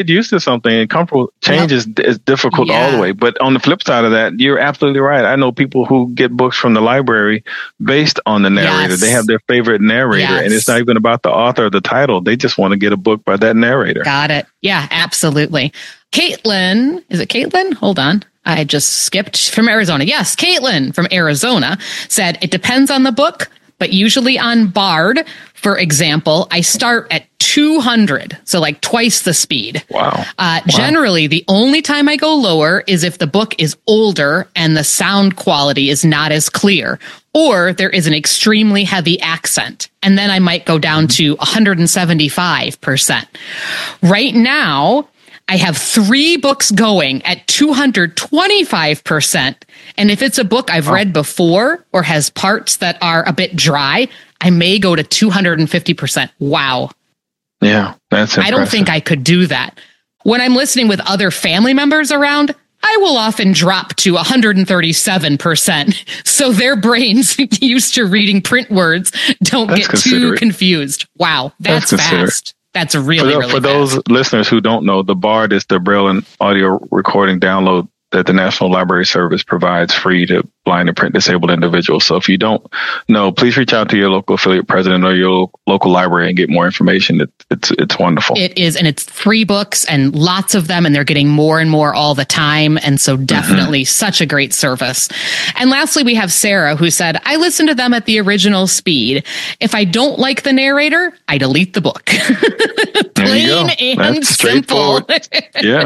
used to something and comfortable change is difficult all the way. But on the flip side of that, you're absolutely right. I know people who get books from the library based on the narrator. They have their favorite narrator, and it's not even about the author or the title. They just want to get a book by that narrator. Got it. Yeah, absolutely. Caitlin, is it Caitlin? Hold on. I just skipped from Arizona. Yes, Caitlin from Arizona said, it depends on the book, but usually on Bard, for example, I start at 200. So like twice the speed. Wow. Generally, the only time I go lower is if the book is older and the sound quality is not as clear, or there is an extremely heavy accent. And then I might go down to 175%. Right now, I have 3 books going at 225%. And if it's a book I've read before or has parts that are a bit dry, I may go to 250%. Wow. Yeah, that's impressive. I don't think I could do that. When I'm listening with other family members around, I will often drop to 137%. So their brains used to reading print words don't get too confused. Wow, that's fast. That's really for those listeners who don't know, the Bard is the Braille and audio recording download that the National Library Service provides free to blind and print disabled individuals. So if you don't know, please reach out to your local affiliate president or your local library and get more information. It's wonderful. It is, and it's free books and lots of them, and they're getting more and more all the time. And so definitely such a great service. And lastly, we have Sarah, who said, I listen to them at the original speed. If I don't like the narrator, I delete the book. Plain and simple. Yeah.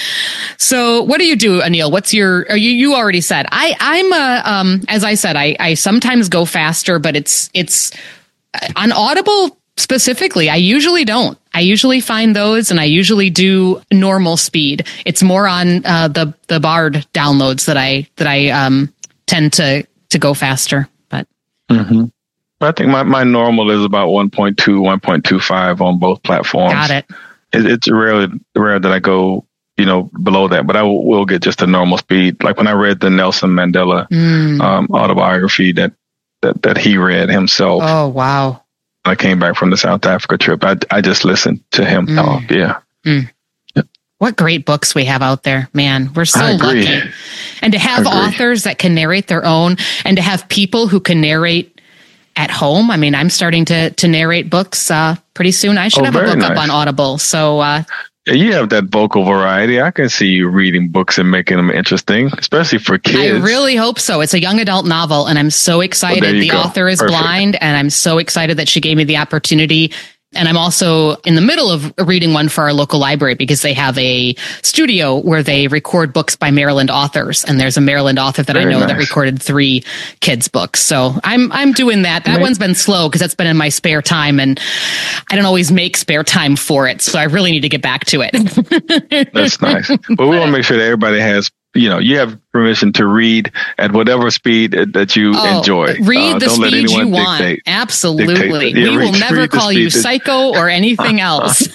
So what do you do, Anil? What's you already said, I'm as I said, I sometimes go faster, but it's on Audible specifically. I usually don't. I usually find those, and I usually do normal speed. It's more on the Bard downloads that I tend to go faster. But I think my normal is about 1.2, 1.25 on both platforms. Got it. It's rare that I go below that, but I will get just a normal speed. Like when I read the Nelson Mandela autobiography that he read himself. Oh, wow. I came back from the South Africa trip. I just listened to him talk. Yeah. Yep. What great books we have out there, man. We're so lucky. And to have authors that can narrate their own, and to have people who can narrate at home. I mean, I'm starting to narrate books pretty soon. I should have a book up on Audible. So, you have that vocal variety. I can see you reading books and making them interesting, especially for kids. I really hope so. It's a young adult novel, and I'm so excited. The author is blind, and I'm so excited that she gave me the opportunity. And I'm also in the middle of reading one for our local library, because they have a studio where they record books by Maryland authors. And there's a Maryland author that I know that recorded 3 kids' books. So I'm doing that. That one's been slow because that's been in my spare time, and I don't always make spare time for it. So I really need to get back to it. That's nice. But we want to make sure that everybody has, you have permission to read at whatever speed that you enjoy. Read the speed you want. Absolutely. We will never call you psycho or anything else.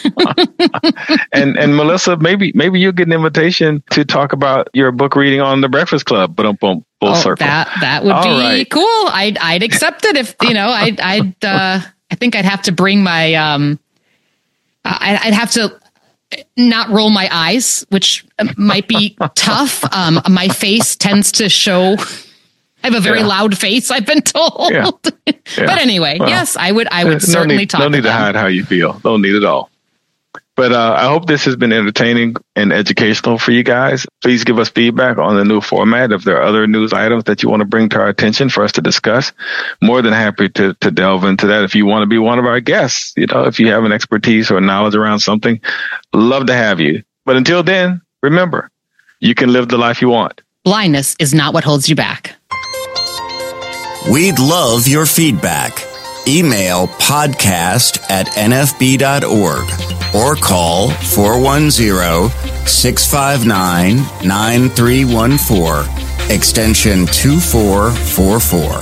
And Melissa, maybe you'll get an invitation to talk about your book reading on the Breakfast Club. But full circle. That would be cool. I'd accept it if I think I'd have to bring my I'd have to not roll my eyes, which might be tough. My face tends to show. I have a very loud face, I've been told. Yeah. But anyway, yes, I would certainly talk. No need to hide how you feel. No need at all. But I hope this has been entertaining and educational for you guys. Please give us feedback on the new format. If there are other news items that you want to bring to our attention for us to discuss, more than happy to delve into that. If you want to be one of our guests, if you have an expertise or knowledge around something, love to have you. But until then, remember, you can live the life you want. Blindness is not what holds you back. We'd love your feedback. Email podcast@nfb.org or call 410-659-9314, extension 2444.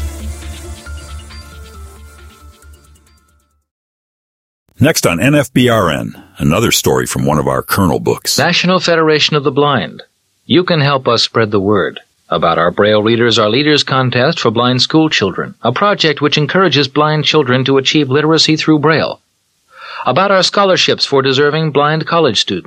Next on NFBRN, another story from one of our Kernel books. National Federation of the Blind. You can help us spread the word about our Braille Readers Are Leaders contest for blind school children, a project which encourages blind children to achieve literacy through Braille. about our scholarships for deserving blind college students.